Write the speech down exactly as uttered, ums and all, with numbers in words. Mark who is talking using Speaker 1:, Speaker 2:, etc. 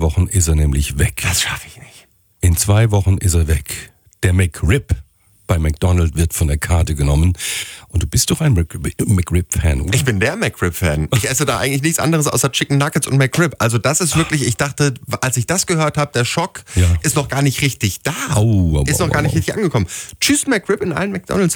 Speaker 1: Wochen ist er nämlich weg.
Speaker 2: Das schaffe ich nicht.
Speaker 1: In zwei Wochen ist er weg. Der McRib bei McDonald's wird von der Karte genommen. Und du bist doch ein McRib-Fan, oder?
Speaker 2: Ich bin der McRib-Fan. Ich esse da eigentlich nichts anderes außer Chicken Nuggets und McRib. Also das ist wirklich, ich dachte, als ich das gehört habe, der Schock
Speaker 1: Ja.
Speaker 2: ist noch gar nicht richtig da.
Speaker 1: Au, au,
Speaker 2: ist
Speaker 1: au,
Speaker 2: noch gar
Speaker 1: au,
Speaker 2: nicht
Speaker 1: au.
Speaker 2: richtig angekommen. Tschüss McRib in allen McDonald's.